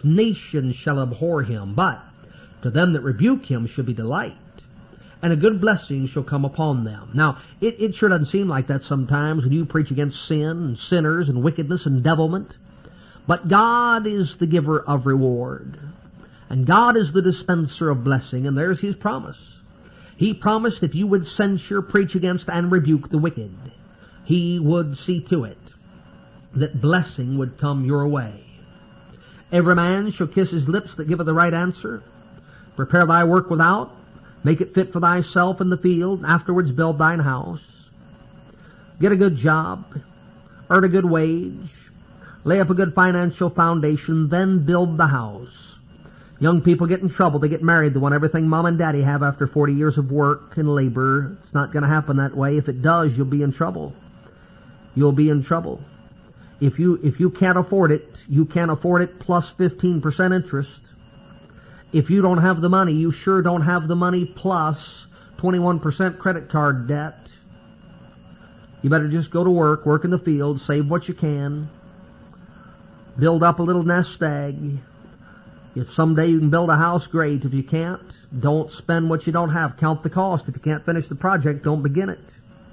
nations shall abhor him, but to them that rebuke him shall be delight, and a good blessing shall come upon them. Now, it sure doesn't seem like that sometimes when you preach against sin and sinners and wickedness and devilment. But God is the giver of reward, and God is the dispenser of blessing, and there's His promise. He promised if you would censure, preach against, and rebuke the wicked, He would see to it that blessing would come your way. Every man shall kiss his lips that giveth the right answer. Prepare thy work without, make it fit for thyself in the field, and afterwards build thine house. Get a good job, earn a good wage, lay up a good financial foundation, then build the house. Young people get in trouble. They get married. They want everything mom and daddy have after 40 years of work and labor. It's not going to happen that way. If it does, you'll be in trouble. You'll be in trouble. If you can't afford it, you can't afford it plus 15% interest. If you don't have the money, you sure don't have the money plus 21% credit card debt. You better just go to work in the field, save what you can, build up a little nest egg. If someday you can build a house, great. If you can't, don't spend what you don't have. Count the cost. If you can't finish the project, don't begin it.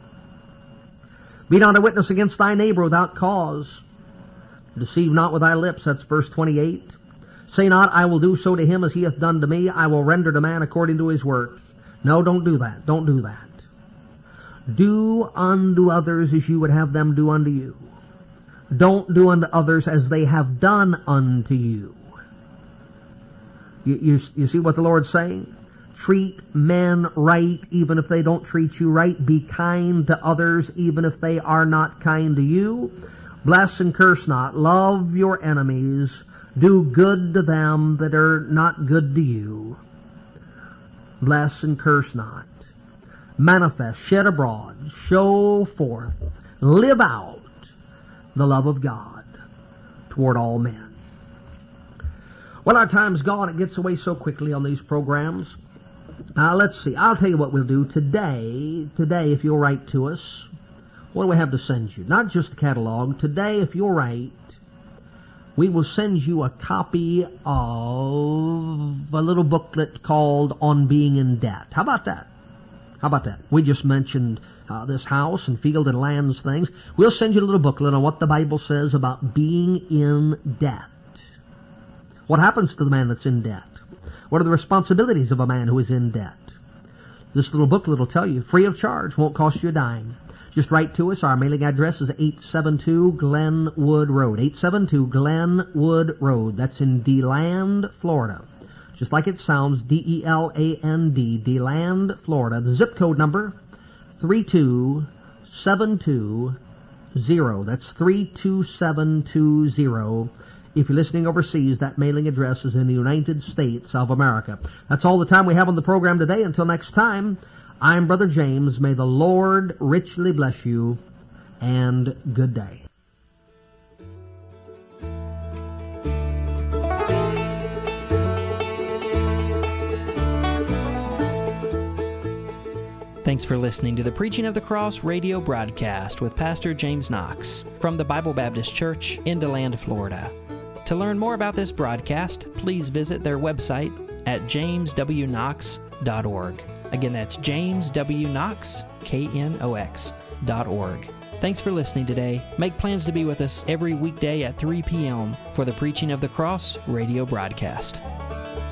Be not a witness against thy neighbor without cause. Deceive not with thy lips. That's verse 28. Say not, I will do so to him as he hath done to me. I will render to man according to his work. No, don't do that. Don't do that. Do unto others as you would have them do unto you. Don't do unto others as they have done unto you. You see what the Lord's saying? Treat men right even if they don't treat you right. Be kind to others even if they are not kind to you. Bless and curse not. Love your enemies. Do good to them that are not good to you. Bless and curse not. Manifest, shed abroad, show forth, live out the love of God toward all men. Well, our time's gone. It gets away so quickly on these programs. Let's see. I'll tell you what we'll do today. Today, if you'll write to us, what do we have to send you? Not just a catalog. Today, if you'll write, we will send you a copy of a little booklet called On Being in Debt. How about that? How about that? We just mentioned this house and field and lands things. We'll send you a little booklet on what the Bible says about being in debt. What happens to the man that's in debt? What are the responsibilities of a man who is in debt? This little booklet will tell you, free of charge, won't cost you a dime. Just write to us. Our mailing address is 872 Glenwood Road. 872 Glenwood Road. That's in DeLand, Florida. Just like it sounds, D-E-L-A-N-D, DeLand, Florida. The zip code number, 32720. That's 32720. If you're listening overseas, that mailing address is in the United States of America. That's all the time we have on the program today. Until next time, I'm Brother James. May the Lord richly bless you, and good day. Thanks for listening to the Preaching of the Cross radio broadcast with Pastor James Knox from the Bible Baptist Church in DeLand, Florida. To learn more about this broadcast, please visit their website at jameswknox.org. Again, that's jameswknox, Knox.org. Thanks for listening today. Make plans to be with us every weekday at 3 p.m. for the Preaching of the Cross radio broadcast.